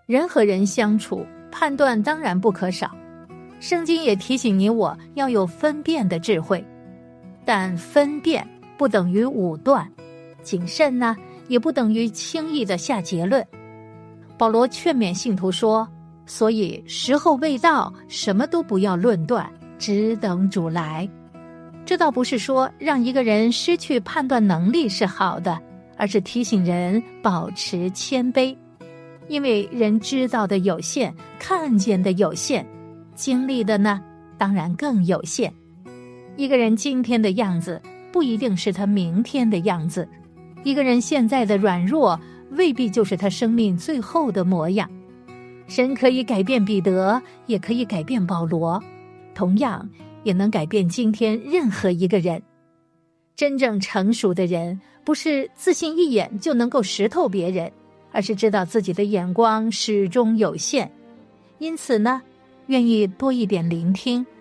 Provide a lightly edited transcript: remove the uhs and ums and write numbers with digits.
人和人相处，判断当然不可少。圣经也提醒你我要有分辨的智慧，但分辨不等于武断，谨慎呢，也不等于轻易的下结论。保罗劝勉信徒说，所以时候未到，什么都不要论断，只等主来。这倒不是说让一个人失去判断能力是好的，而是提醒人保持谦卑。因为人知道的有限，看见的有限，经历的呢，当然更有限。一个人今天的样子，不一定是他明天的样子。一个人现在的软弱，未必就是他生命最后的模样。神可以改变彼得，也可以改变保罗，同样也能改变今天任何一个人。真正成熟的人，不是自信一眼就能够识透别人，而是知道自己的眼光始终有限。因此呢，愿意多一点聆听，